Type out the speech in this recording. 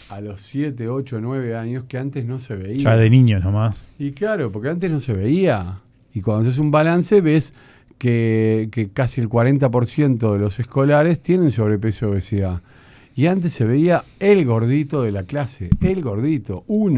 a los 7, 8, 9 años que antes no se veía. Ya de niños nomás. Y claro, porque antes no se veía. Y cuando haces un balance ves que casi el 40% de los escolares tienen sobrepeso y obesidad. Y antes se veía el gordito de la clase, el gordito, uno.